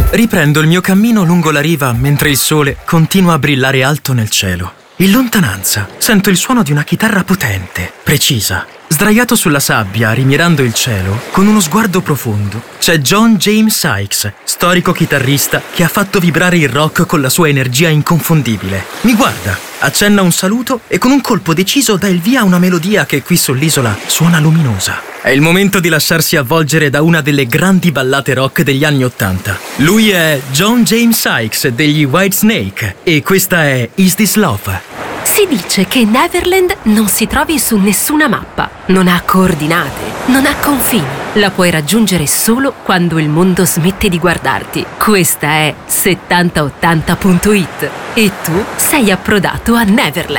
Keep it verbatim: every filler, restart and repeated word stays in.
Riprendo il mio cammino lungo la riva mentre il sole continua a brillare alto nel cielo. In lontananza sento il suono di una chitarra potente, precisa. Sdraiato sulla sabbia, rimirando il cielo, con uno sguardo profondo, c'è John James Sykes, storico chitarrista che ha fatto vibrare il rock con la sua energia inconfondibile. Mi guarda, accenna un saluto e con un colpo deciso dà il via a una melodia che qui sull'isola suona luminosa. È il momento di lasciarsi avvolgere da una delle grandi ballate rock degli anni Ottanta. Lui è John James Sykes degli Whitesnake e questa è Is This Love? Si dice che Neverland non si trovi su nessuna mappa, non ha coordinate, non ha confini. La puoi raggiungere solo quando il mondo smette di guardarti. Questa è settanta ottanta punto it e tu sei approdato a Neverland.